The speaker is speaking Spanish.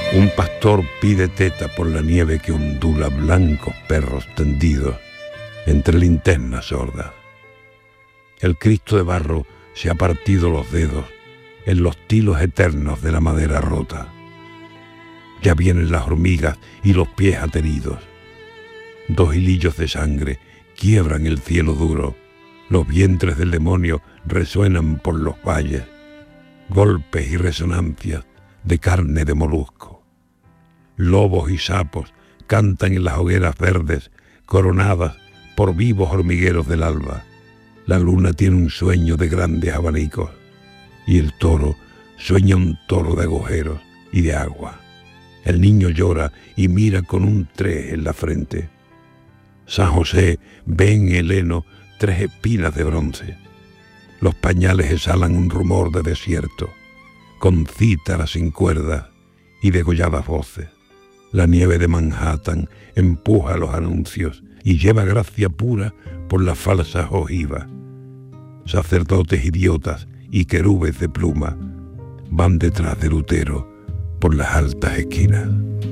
Un pastor pide teta por la nieve que ondula blancos perros tendidos entre linternas sordas. El Cristo de barro se ha partido los dedos en los tilos eternos de la madera rota. Ya vienen las hormigas y los pies ateridos. 2 hilillos de sangre quiebran el cielo duro. Los vientres del demonio resuenan por los valles. Golpes y resonancias de carne de molusco. Lobos y sapos cantan en las hogueras verdes, coronadas por vivos hormigueros del alba. La luna tiene un sueño de grandes abanicos, y el toro sueña un toro de agujeros y de agua. El niño llora y mira con un 3 en la frente. San José ve en el heno 3 espinas de bronce. Los pañales exhalan un rumor de desierto, con cítaras sin cuerdas y degolladas voces. La nieve de Manhattan empuja los anuncios y lleva gracia pura por las falsas ojivas. Sacerdotes idiotas y querubes de pluma van detrás de Lutero por las altas esquinas.